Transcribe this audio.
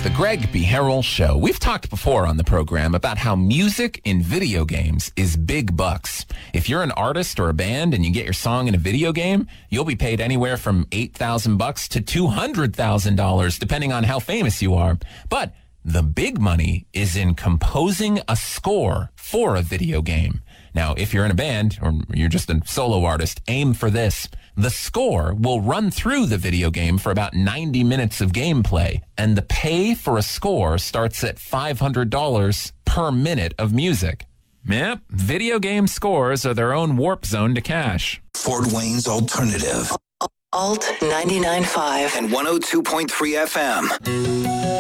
The Greg B. Harrell Show. We've talked before on the program about how music in video games is big bucks. If you're an artist or a band and you get your song in a video game, you'll be paid anywhere from $8,000 to $200,000, depending on how famous you are. But the big money is in composing a score for a video game. Now, if you're in a band or you're just a solo artist, aim for this. The score will run through the video game for about 90 minutes of gameplay, and the pay for a score starts at $500 per minute of music. Yep, video game scores are their own warp zone to cash. Fort Wayne's Alternative. Alt 99.5 and 102.3 FM.